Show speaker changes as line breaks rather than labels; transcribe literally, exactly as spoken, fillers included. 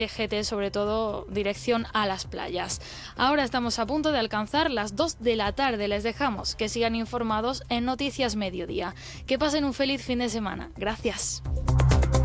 G T, sobre todo dirección a las playas. Ahora estamos a punto de alcanzar las dos de la tarde. Les dejamos que sigan informados en Noticias Mediodía. Que pasen un feliz fin de semana. Gracias.